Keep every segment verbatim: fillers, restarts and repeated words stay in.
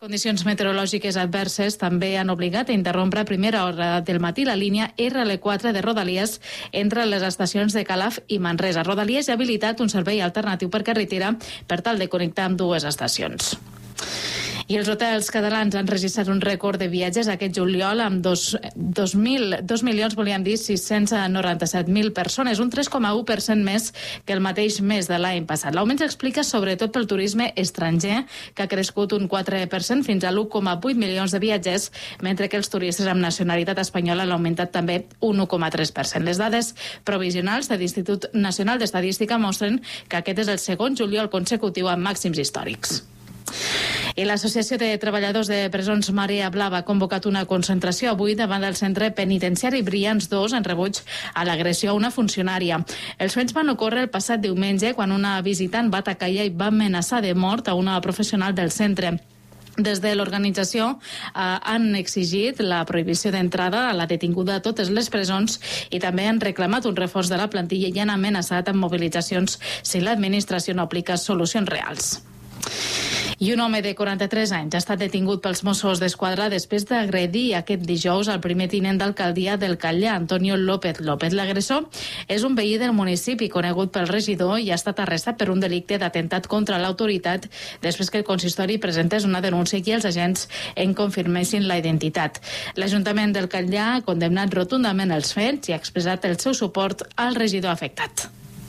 Condicions meteorològiques adverses també han obligat a interrompre a primera hora del matí la línia erre ele quatre de Rodalies entre les estacions de Calaf i Manresa. Rodalies ha habilitat un servei alternatiu per carretera per tal de connectar amb dues estacions. I els hotels catalans han registrat un rècord de viatges aquest juliol amb dos, dos, mil, dos milions, volíem dir, sis-cents noranta-set mil persones, un tres coma u per cent més que el mateix mes de l'any passat. L'augment s'explica sobretot pel turisme estranger, que ha crescut un quatre per cent fins a l'u coma vuit milions de viatgers, mentre que els turistes amb nacionalitat espanyola han augmentat també un u coma tres per cent. Les dades provisionals de l'Institut Nacional d'Estadística mostren que aquest és el segon juliol consecutiu amb màxims històrics. I l'Associació de Treballadors de Presons Marea Blava ha convocat una concentració avui davant del centre penitenciari Brians dos en rebuig a l'agressió a una funcionària. Els fets van ocórrer el passat diumenge quan una visitant va atacar i va amenaçar de mort a una professional del centre. Des de l'organització eh, han exigit la prohibició d'entrada a la detinguda a totes les presons i també han reclamat un reforç de la plantilla i han amenaçat amb mobilitzacions si l'administració no aplica solucions reals. I un home de quaranta-tres anys ha estat detingut pels Mossos d'Esquadra després d'agredir aquest dijous al primer tinent d'alcaldia del Catllar, Antonio López López. L'agressor és un veí del municipi conegut pel regidor i ha estat arrestat per un delicte d'atemptat contra l'autoritat després que el consistori presentés una denúncia i els agents en confirmessin la identitat. L'Ajuntament del Catllar ha condemnat rotundament els fets i ha expressat el seu suport al regidor afectat.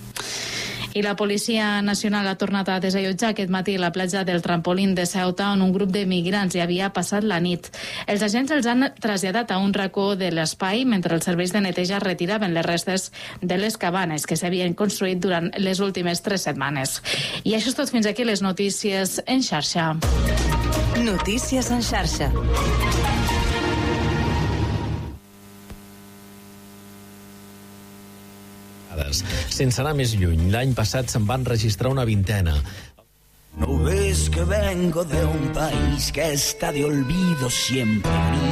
I la Policia Nacional ha tornat a desallotjar aquest matí la platja del Trampolín de Ceuta, on un grup de migrants hi havia passat la nit. Els agents els han traslladat a un racó de l'espai mentre els serveis de neteja retiraven les restes de les cabanes que s'havien construït durant les últimes tres setmanes. I això és tot fins aquí les notícies en xarxa. Notícies en xarxa. Sense anar més lluny, l'any passat se'n van registrar una vintena. No ves que vengo de un país que está de olvido siempre.